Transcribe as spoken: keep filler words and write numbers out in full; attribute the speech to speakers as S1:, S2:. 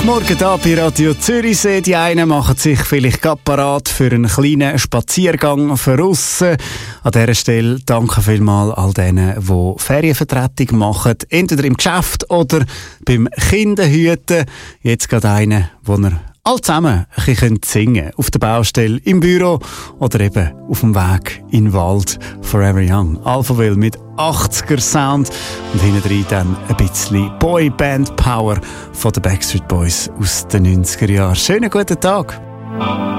S1: Morgen hier bei Radio Zürichsee. Die einen machen sich vielleicht gerade parat für einen kleinen Spaziergang für aussen. An dieser Stelle danke vielmals all denen, die Ferienvertretung machen. Entweder im Geschäft oder beim Kinderhüten. Jetzt gerade einen, wo ihr alle zusammen ein bisschen singen könnt. Auf der Baustelle, im Büro oder eben auf dem Weg in den Wald. Forever Young. Alphaville mit achtziger Sound und hinten drin dann ein bisschen Boyband Power von den Backstreet Boys aus den neunziger Jahren. Schönen guten Tag.